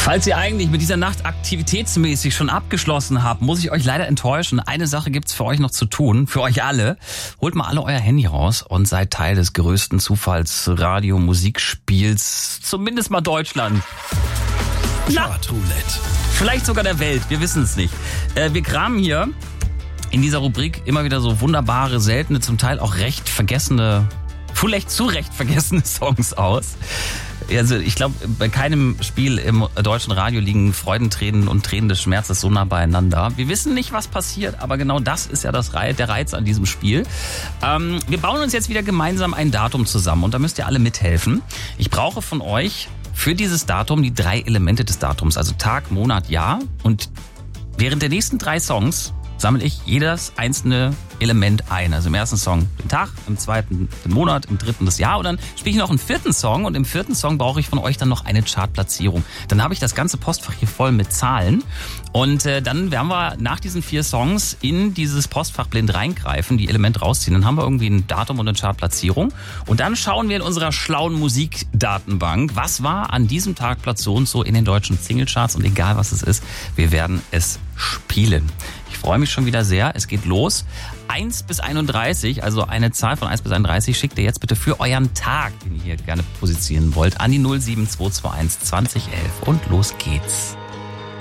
Falls ihr eigentlich mit dieser Nacht aktivitätsmäßig schon abgeschlossen habt, muss ich euch leider enttäuschen. Eine Sache gibt's für euch noch zu tun, für euch alle. Holt mal alle euer Handy raus und seid Teil des größten Zufalls-Radio-Musikspiels, zumindest mal Deutschland. Chartroulette. Vielleicht sogar der Welt, wir wissen es nicht. Wir kramen hier in dieser Rubrik immer wieder so wunderbare, seltene, zum Teil auch recht vergessene, vielleicht zu recht vergessene Songs aus. Also ich glaube, bei keinem Spiel im deutschen Radio liegen Freudentränen und Tränen des Schmerzes so nah beieinander. Wir wissen nicht, was passiert, aber genau das ist ja der Reiz an diesem Spiel. Wir bauen uns jetzt wieder gemeinsam ein Datum zusammen und da müsst ihr alle mithelfen. Ich brauche von euch für dieses Datum die 3 Elemente des Datums, also Tag, Monat, Jahr. Und während der nächsten 3 Songs sammle ich jedes einzelne Element ein. Also im ersten Song den Tag, im zweiten den Monat, im dritten das Jahr und dann spiele ich noch einen 4. Song und im 4. Song brauche ich von euch dann noch eine Chartplatzierung. Dann habe ich das ganze Postfach hier voll mit Zahlen und dann werden wir nach diesen 4 Songs in dieses Postfach blind reingreifen, die Elemente rausziehen. Dann haben wir irgendwie ein Datum und eine Chartplatzierung und dann schauen wir in unserer schlauen Musikdatenbank, was war an diesem Tag Platz so und so in den deutschen Singlecharts und egal was es ist, wir werden es spielen. Ich freue mich schon wieder sehr. Es geht los. 1 bis 31, also eine Zahl von 1 bis 31, schickt ihr jetzt bitte für euren Tag, den ihr hier gerne positionieren wollt, an die 07221 2011 und los geht's.